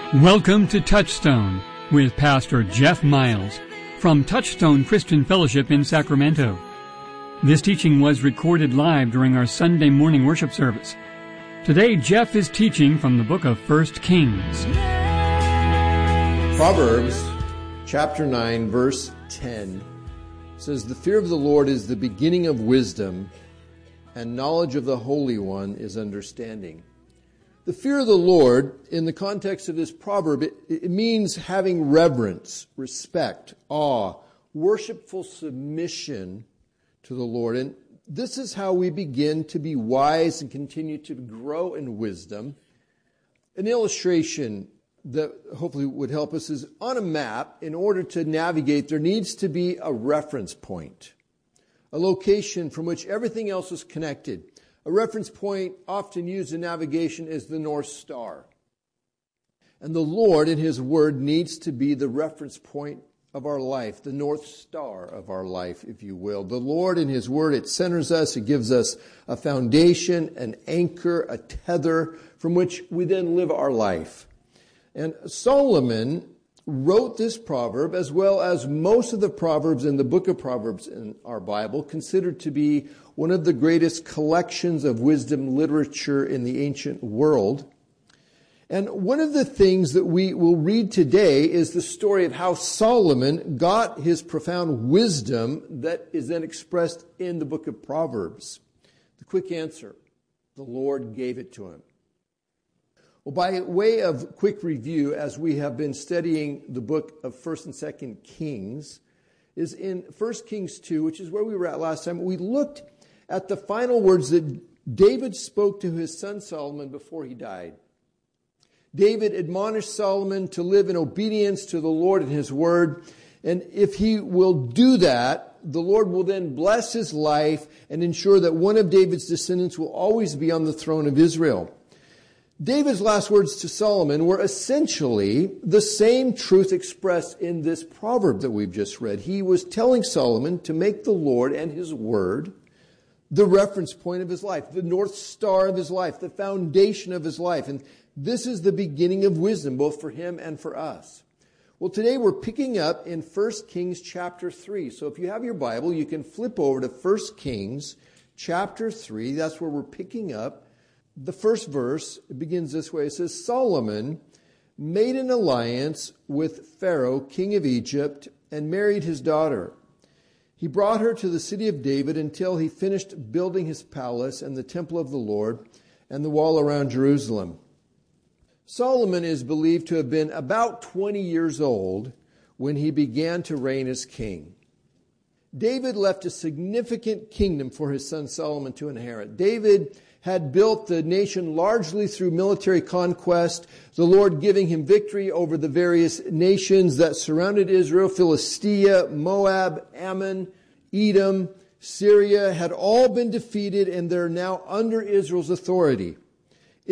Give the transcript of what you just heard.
Welcome to Touchstone with Pastor Jeff Miles from Touchstone Christian Fellowship in Sacramento. This teaching was recorded live during our Sunday morning worship service. Today, Jeff is teaching from the book of 1 Kings. Proverbs chapter 9, verse 10 says, "The fear of the Lord is the beginning of wisdom, and knowledge of the Holy One is understanding." The fear of the Lord, in the context of this proverb, it means having reverence, respect, awe, worshipful submission to the Lord. And this is how we begin to be wise and continue to grow in wisdom. An illustration that hopefully would help us is on a map, in order to navigate, there needs to be a reference point, a location from which everything else is connected. A reference point often used in navigation is the North Star. And the Lord in His Word needs to be the reference point of our life, the North Star of our life, if you will. The Lord in His Word, it centers us, it gives us a foundation, an anchor, a tether from which we then live our life. And Solomon wrote this proverb, as well as most of the proverbs in the book of Proverbs in our Bible, considered to be one of the greatest collections of wisdom literature in the ancient world. And one of the things that we will read today is the story of how Solomon got his profound wisdom that is then expressed in the book of Proverbs. The quick answer: the Lord gave it to him. Well, by way of quick review, as we have been studying the book of 1st and 2nd Kings, is in 1 Kings 2, which is where we were at last time. We looked at the final words that David spoke to his son Solomon before he died. David admonished Solomon to live in obedience to the Lord and His Word, and if he will do that, the Lord will then bless his life and ensure that one of David's descendants will always be on the throne of Israel. David's last words to Solomon were essentially the same truth expressed in this proverb that we've just read. He was telling Solomon to make the Lord and His Word the reference point of his life, the North Star of his life, the foundation of his life. And this is the beginning of wisdom, both for him and for us. Well, today we're picking up in 1 Kings chapter 3. So if you have your Bible, you can flip over to 1 Kings chapter 3. That's where we're picking up. The first verse, it begins this way. It says, "Solomon made an alliance with Pharaoh, king of Egypt, and married his daughter. He brought her to the city of David until he finished building his palace and the temple of the Lord and the wall around Jerusalem." Solomon is believed to have been about 20 years old when he began to reign as king. David left a significant kingdom for his son Solomon to inherit. David had built the nation largely through military conquest, the Lord giving him victory over the various nations that surrounded Israel. Philistia, Moab, Ammon, Edom, Syria had all been defeated, and they're now under Israel's authority.